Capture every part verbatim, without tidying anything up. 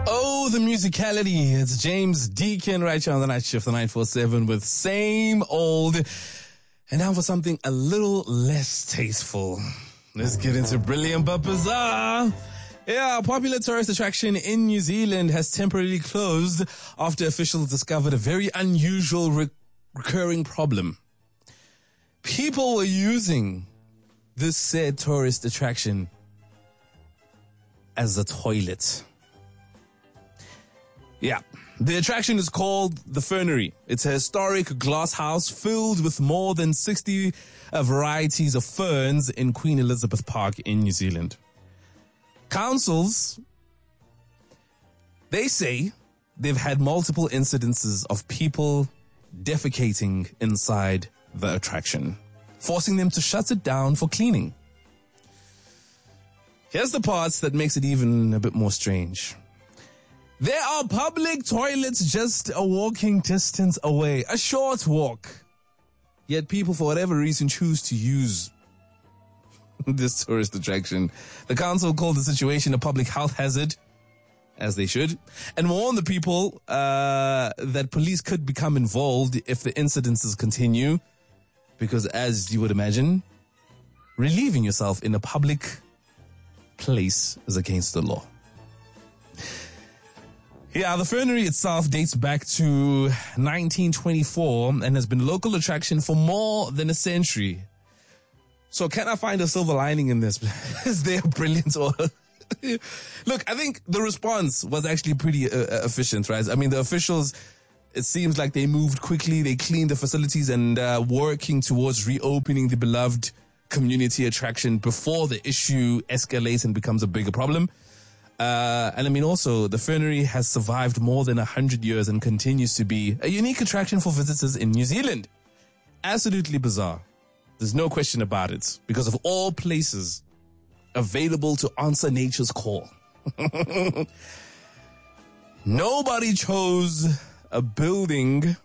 Oh, the musicality. It's James Deacon right here on the night shift, the nine four seven with Same Old. And now for something a little less tasteful. Let's get into Brilliant but Bizarre. Yeah, a popular tourist attraction in New Zealand has temporarily closed after officials discovered a very unusual re- recurring problem. People were using this said tourist attraction as a toilet. Yeah, the attraction is called the Fernery. It's a historic glass house filled with more than sixty uh, varieties of ferns in Queen Elizabeth Park in New Zealand. Councils, they say they've had multiple incidences of people defecating inside the attraction, forcing them to shut it down for cleaning. Here's the parts that makes it even a bit more strange. There are public toilets just a walking distance away, a short walk. Yet people, for whatever reason, choose to use this tourist attraction. The council called the situation a public health hazard, as they should, and warned the people uh, that police could become involved if the incidences continue, because as you would imagine, relieving yourself in a public place is against the law. Yeah, the Fernery itself dates back to nineteen twenty-four and has been a local attraction for more than a century. So can I find a silver lining in this? Is there brilliant or... Look, I think the response was actually pretty uh, efficient, right? I mean, the officials, it seems like they moved quickly. They cleaned the facilities and uh, working towards reopening the beloved community attraction before the issue escalates and becomes a bigger problem. Uh, and I mean, also, the Fernery has survived more than a hundred years and continues to be a unique attraction for visitors in New Zealand. Absolutely bizarre. There's no question about it, because of all places available to answer nature's call. Nobody chose a building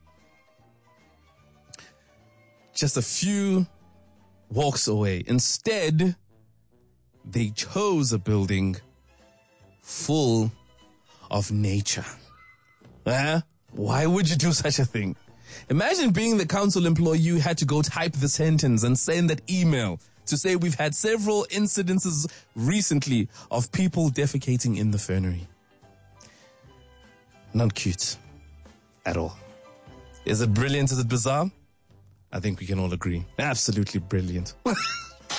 just a few walks away. Instead, they chose a building full of nature. Uh, why would you do such a thing? Imagine being the council employee, you had to go type the sentence and send that email to say we've had several incidences recently of people defecating in the Fernery. Not cute at all. Is it brilliant? Is it bizarre? I think we can all agree. Absolutely brilliant.